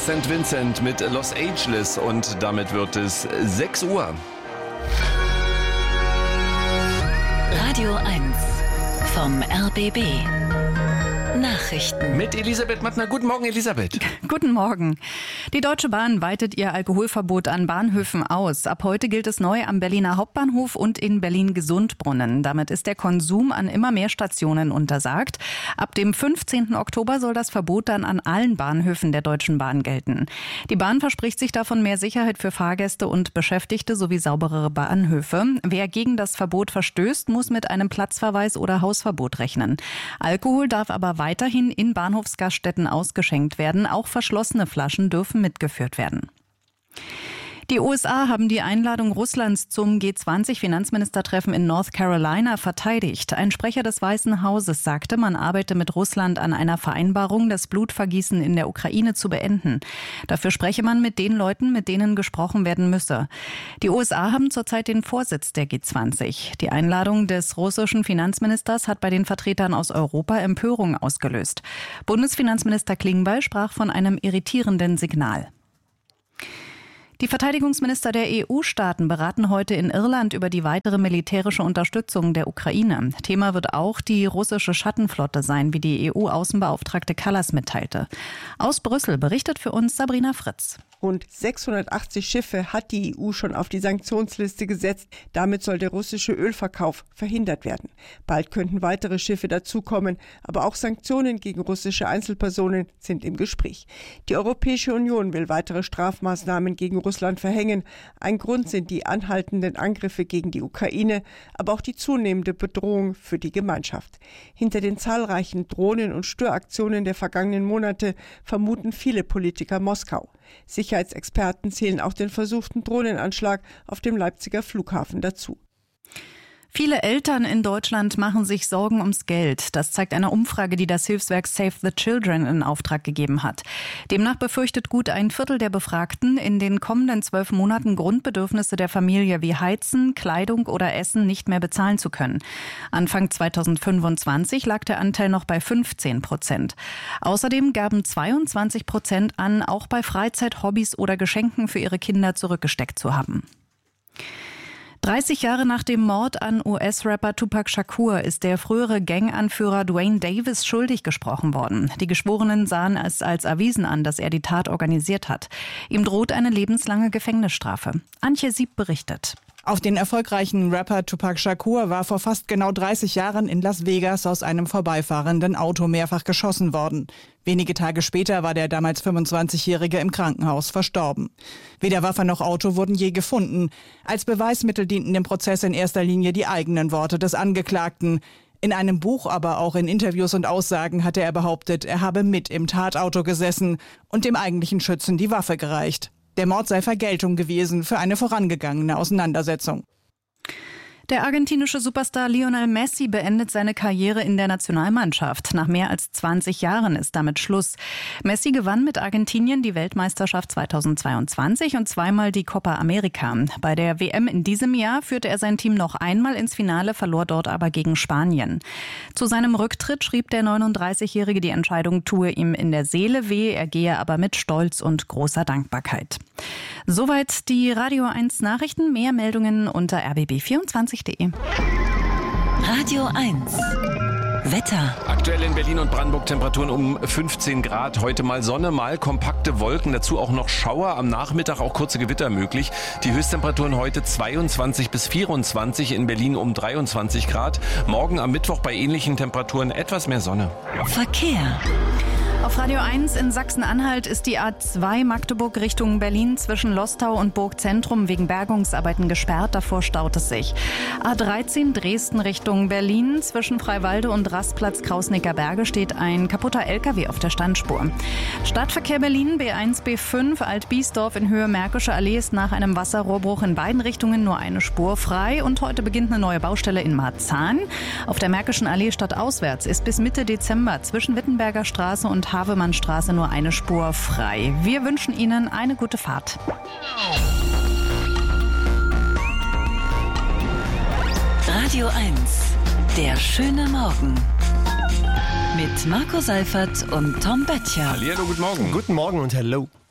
St. Vincent mit Los Angeles und damit wird es 6 Uhr. Radio 1 vom RBB. Nachrichten. Mit Elisabeth Mattner. Guten Morgen, Elisabeth. Guten Morgen. Die Deutsche Bahn weitet ihr Alkoholverbot an Bahnhöfen aus. Ab heute gilt es neu am Berliner Hauptbahnhof und in Berlin-Gesundbrunnen. Damit ist der Konsum an immer mehr Stationen untersagt. Ab dem 15. Oktober soll das Verbot dann an allen Bahnhöfen der Deutschen Bahn gelten. Die Bahn verspricht sich davon mehr Sicherheit für Fahrgäste und Beschäftigte sowie sauberere Bahnhöfe. Wer gegen das Verbot verstößt, muss mit einem Platzverweis oder Hausverbot rechnen. Alkohol darf aber weiterhin in Bahnhofsgaststätten ausgeschenkt werden. Auch verschlossene Flaschen dürfen mitgeführt werden. Die USA haben die Einladung Russlands zum G20-Finanzministertreffen in North Carolina verteidigt. Ein Sprecher des Weißen Hauses sagte, man arbeite mit Russland an einer Vereinbarung, das Blutvergießen in der Ukraine zu beenden. Dafür spreche man mit den Leuten, mit denen gesprochen werden müsse. Die USA haben zurzeit den Vorsitz der G20. Die Einladung des russischen Finanzministers hat bei den Vertretern aus Europa Empörung ausgelöst. Bundesfinanzminister Klingbeil sprach von einem irritierenden Signal. Die Verteidigungsminister der EU-Staaten beraten heute in Irland über die weitere militärische Unterstützung der Ukraine. Thema wird auch die russische Schattenflotte sein, wie die EU-Außenbeauftragte Kallas mitteilte. Aus Brüssel berichtet für uns Sabrina Fritz. Rund 680 Schiffe hat die EU schon auf die Sanktionsliste gesetzt. Damit soll der russische Ölverkauf verhindert werden. Bald könnten weitere Schiffe dazukommen, aber auch Sanktionen gegen russische Einzelpersonen sind im Gespräch. Die Europäische Union will weitere Strafmaßnahmen gegen Russland verhängen. Ein Grund sind die anhaltenden Angriffe gegen die Ukraine, aber auch die zunehmende Bedrohung für die Gemeinschaft. Hinter den zahlreichen Drohnen- und Störaktionen der vergangenen Monate vermuten viele Politiker Moskau. Sicherheitsexperten zählen auch den versuchten Drohnenanschlag auf dem Leipziger Flughafen dazu. Viele Eltern in Deutschland machen sich Sorgen ums Geld. Das zeigt eine Umfrage, die das Hilfswerk Save the Children in Auftrag gegeben hat. Demnach befürchtet gut ein Viertel der Befragten, in den kommenden 12 Monaten Grundbedürfnisse der Familie wie Heizen, Kleidung oder Essen nicht mehr bezahlen zu können. Anfang 2025 lag der Anteil noch bei 15%. Außerdem gaben 22% an, auch bei Freizeit, Hobbys oder Geschenken für ihre Kinder zurückgesteckt zu haben. 30 Jahre nach dem Mord an US-Rapper Tupac Shakur ist der frühere Ganganführer Duane Davis schuldig gesprochen worden. Die Geschworenen sahen es als erwiesen an, dass er die Tat organisiert hat. Ihm droht eine lebenslange Gefängnisstrafe. Antje Sieb berichtet. Auf den erfolgreichen Rapper Tupac Shakur war vor fast genau 30 Jahren in Las Vegas aus einem vorbeifahrenden Auto mehrfach geschossen worden. Wenige Tage später war der damals 25-Jährige im Krankenhaus verstorben. Weder Waffe noch Auto wurden je gefunden. Als Beweismittel dienten im Prozess in erster Linie die eigenen Worte des Angeklagten. In einem Buch, aber auch in Interviews und Aussagen hatte er behauptet, er habe mit im Tatauto gesessen und dem eigentlichen Schützen die Waffe gereicht. Der Mord sei Vergeltung gewesen für eine vorangegangene Auseinandersetzung. Der argentinische Superstar Lionel Messi beendet seine Karriere in der Nationalmannschaft. Nach mehr als 20 Jahren ist damit Schluss. Messi gewann mit Argentinien die Weltmeisterschaft 2022 und zweimal die Copa America. Bei der WM in diesem Jahr führte er sein Team noch einmal ins Finale, verlor dort aber gegen Spanien. Zu seinem Rücktritt schrieb der 39-Jährige, die Entscheidung tue ihm in der Seele weh, er gehe aber mit Stolz und großer Dankbarkeit. Soweit die Radio 1 Nachrichten. Mehr Meldungen unter rbb24.de. Radio 1 Wetter. Aktuell in Berlin und Brandenburg Temperaturen um 15 Grad. Heute mal Sonne, mal kompakte Wolken. Dazu auch noch Schauer. Am Nachmittag auch kurze Gewitter möglich. Die Höchsttemperaturen heute 22 bis 24. In Berlin um 23 Grad. Morgen am Mittwoch bei ähnlichen Temperaturen etwas mehr Sonne. Verkehr. Auf Radio 1 in Sachsen-Anhalt ist die A2 Magdeburg Richtung Berlin zwischen Lostau und Burgzentrum wegen Bergungsarbeiten gesperrt. Davor staut es sich. A13 Dresden Richtung Berlin zwischen Freiwalde und Rastplatz Krausnicker Berge steht ein kaputter LKW auf der Standspur. Stadtverkehr Berlin B1, B5 Alt-Biesdorf in Höhe Märkische Allee ist nach einem Wasserrohrbruch in beiden Richtungen nur eine Spur frei. Und heute beginnt eine neue Baustelle in Marzahn. Auf der Märkischen Allee stadtauswärts ist bis Mitte Dezember zwischen Wittenberger Straße und Havemannstraße nur eine Spur frei. Wir wünschen Ihnen eine gute Fahrt. Radio 1, der schöne Morgen. Mit Marco Seifert und Tom Böttcher. Hallihallo, guten Morgen. Guten Morgen und hello.